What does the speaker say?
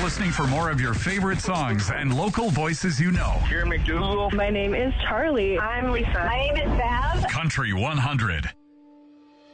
listening for more of your favorite songs and local voices you know. Jerry McDougal. My name is Charlie. I'm Lisa. My name is Bev. Country 100.